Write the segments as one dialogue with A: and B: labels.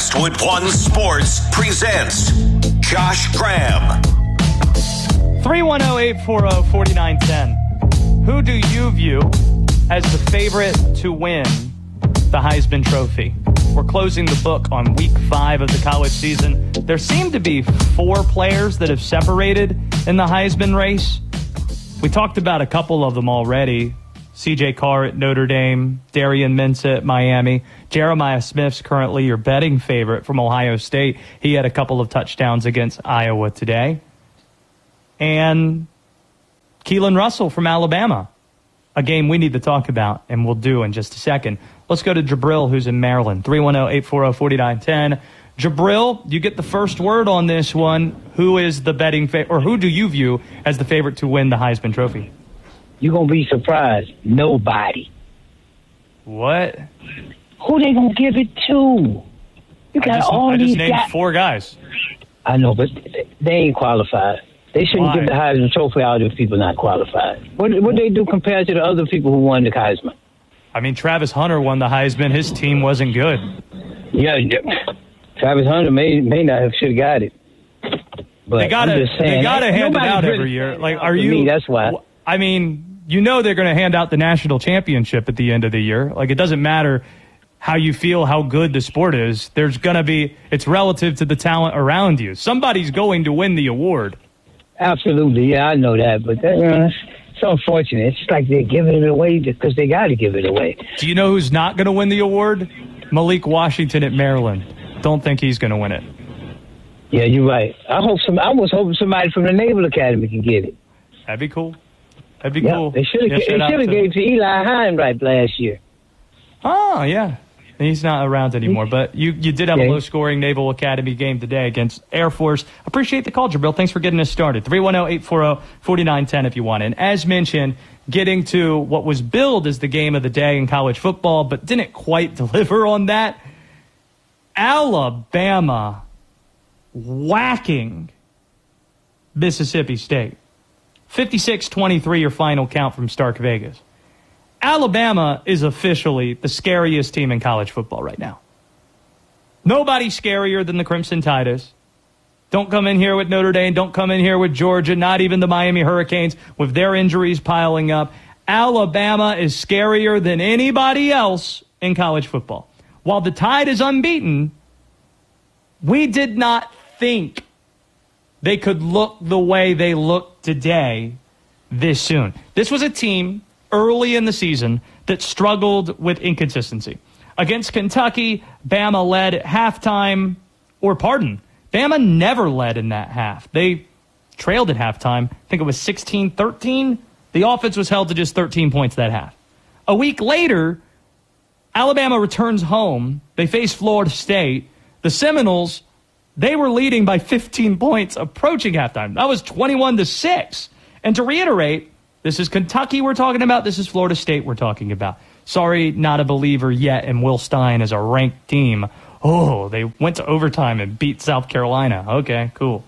A: Westwood One Sports presents Josh Graham.
B: 310-840-4910. Who do you view as the favorite to win the Heisman Trophy? We're closing the book on week 5 of the college season. There seem to be 4 players that have separated in the Heisman race. We talked about a couple of them already. C.J. Carr at Notre Dame, Darian Mensah at Miami. Jeremiah Smith's currently your betting favorite from Ohio State. He had a couple of touchdowns against Iowa today. And Keelan Russell from Alabama, a game we need to talk about, and we'll do in just a second. Let's go to Jabril, who's in Maryland, 310-840-4910. Jabril, you get the first word on this one. Who is the betting or who do you view as the favorite to win the Heisman Trophy?
C: You're going to be surprised. Nobody.
B: What?
C: Who they going to give it to? You got all these guys.
B: I just named 4 guys.
C: I know, but they ain't qualified. They shouldn't give the Heisman Trophy out if people not qualified. What they do compared to the other people who won the Heisman?
B: I mean, Travis Hunter won the Heisman. His team wasn't good.
C: Yeah. Travis Hunter may not have should have got it. But
B: they gotta hand it out every year. Like, are you?
C: Me, that's why.
B: I mean, you know they're going to hand out the national championship at the end of the year. Like, it doesn't matter how you feel, how good the sport is. There's going to be, it's relative to the talent around you. Somebody's going to win the award.
C: Absolutely, yeah, I know that, but it's unfortunate. It's like they're giving it away because they got to give it away.
B: Do you know who's not going to win the award? Malik Washington at Maryland. Don't think he's going to win it.
C: Yeah, you're right. I was hoping somebody from the Naval Academy can get it.
B: That'd be cool. That'd be cool.
C: They should have gave it to Eli Heinrich last year.
B: Oh, yeah. He's not around anymore, but you did have a low-scoring Naval Academy game today against Air Force. Appreciate the call, Jabril. Thanks for getting us started. 310-840-4910 if you want. And as mentioned, getting to what was billed as the game of the day in college football, but didn't quite deliver on that. Alabama whacking Mississippi State. 56-23 your final count from Stark Vegas. Alabama is officially the scariest team in college football right now. Nobody scarier than the Crimson Tide is. Don't come in here with Notre Dame. Don't come in here with Georgia. Not even the Miami Hurricanes with their injuries piling up. Alabama is scarier than anybody else in college football. While the Tide is unbeaten, we did not think they could look the way they look today this soon. This was a team early in the season that struggled with inconsistency. Against Kentucky, Bama led at halftime, Bama never led in that half. They trailed at halftime. I think it was 16-13. The offense was held to just 13 points that half. A week later, Alabama returns home. They face Florida State. The Seminoles, they were leading by 15 points approaching halftime. That was 21-6. And to reiterate, this is Kentucky we're talking about. This is Florida State we're talking about. Sorry, not a believer yet in Will Stein as a ranked team. Oh, they went to overtime and beat South Carolina. Okay, cool.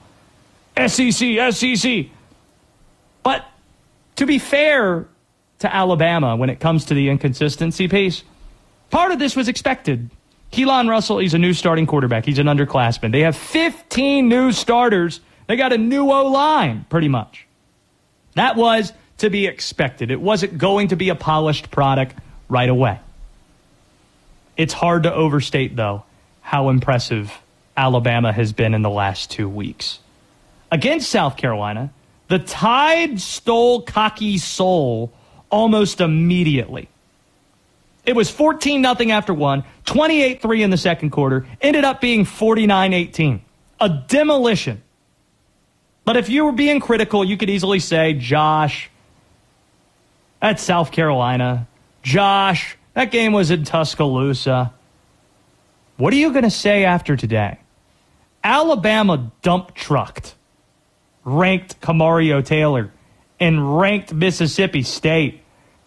B: SEC. But to be fair to Alabama when it comes to the inconsistency piece, part of this was expected. Keelan Russell, he's a new starting quarterback. He's an underclassman. They have 15 new starters. They got a new O-line, pretty much. That was to be expected. It wasn't going to be a polished product right away. It's hard to overstate, though, how impressive Alabama has been in the last 2 weeks. Against South Carolina, the Tide stole Cocky soul almost immediately. It was 14-0 after one, 28-3 in the second quarter, ended up being 49-18. A demolition. But if you were being critical, you could easily say, Josh, that's South Carolina. Josh, that game was in Tuscaloosa. What are you going to say after today? Alabama dump trucked, ranked Camario Taylor, and ranked Mississippi State.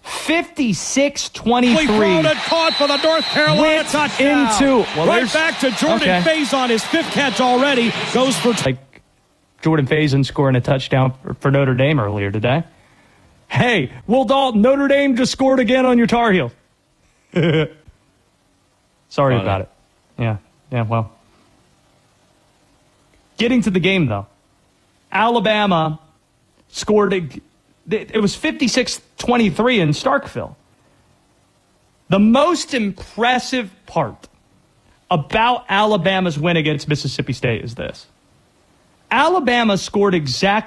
B: 56-23.
D: Caught for the North Carolina touchdown. Right back to Jordan Faison, his 5th catch already. Goes for...
B: Jordan Faison scoring a touchdown for Notre Dame earlier today. Hey, Will Dalton, Notre Dame just scored again on your Tar Heels. Sorry about it. Yeah, well, Getting to the game, though. Alabama scored, it was 56-23 in Starkville. The most impressive part about Alabama's win against Mississippi State is this. Alabama scored exactly